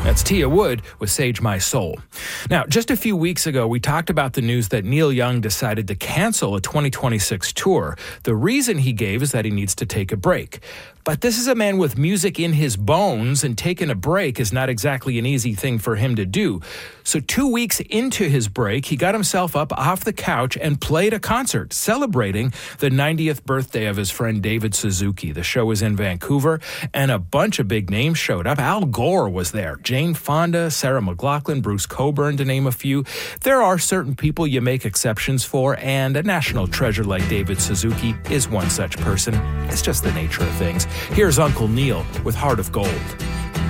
That's Tia Wood with Sage My Soul. Now, just a few weeks ago, we talked about the news that Neil Young decided to cancel a 2026 tour. The reason he gave is that he needs to take a break. But this is a man with music in his bones, and taking a break is not exactly an easy thing for him to do. So 2 weeks into his break, he got himself up off the couch and played a concert celebrating the 90th birthday of his friend David Suzuki. The show was in Vancouver, and a bunch of big names showed up. Al Gore was there, Jane Fonda, Sarah McLachlan, Bruce Cockburn, to name a few. There are certain people you make exceptions for, and a national treasure like David Suzuki is one such person. It's just the nature of things. Here's Uncle Neil with Heart of Gold.